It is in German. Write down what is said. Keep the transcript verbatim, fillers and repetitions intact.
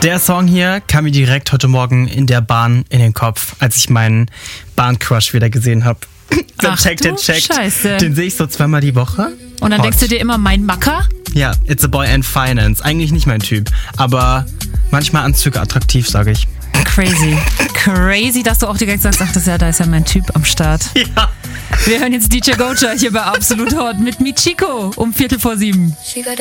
Der Song hier kam mir direkt heute Morgen in der Bahn in den Kopf, als ich meinen Bahncrush wieder gesehen habe. Der Ach checkt, der du checkt. Scheiße. Den sehe ich so zweimal die Woche. Und dann Hot. denkst du dir immer, mein Macker? Ja, it's a boy and finance. Eigentlich nicht mein Typ, aber manchmal Anzüge attraktiv, sage ich. Crazy. Crazy, dass du auch direkt sagst, ach, das ist ja, da ist ja mein Typ am Start. Ja. Wir hören jetzt D J Gocha hier bei Absolut Hot mit Michiko um Viertel vor sieben.